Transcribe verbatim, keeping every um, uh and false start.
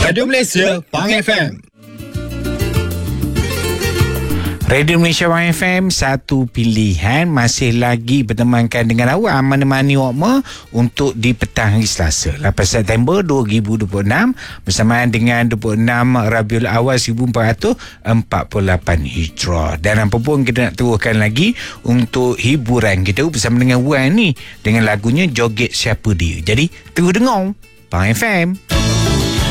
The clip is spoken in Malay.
Radio Malaysia, Pang F M. Radio Malaysia Pang F M, satu pilihan masih lagi bertemankan dengan awak mana-mana awak mau untuk di petang hari Selasa lapan September dua ribu dua puluh enam bersamaan dengan dua puluh enam Rabiul Awal seribu empat ratus empat puluh lapan Hijrah. Dan apa pun kita nak teruskan lagi untuk hiburan kita bersama dengan Wan ni dengan lagunya Joget Siapa Dia. Jadi terus dengar Pang F M.